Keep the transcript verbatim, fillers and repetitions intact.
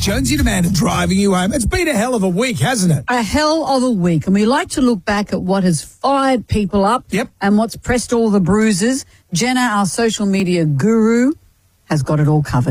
Jonesy and Amanda driving you home. It's been a hell of a week, hasn't it? A hell of a week. And we like to look back at what has fired people up Yep. and what's pressed all the bruises. Jenna, our social media guru, has got it all covered.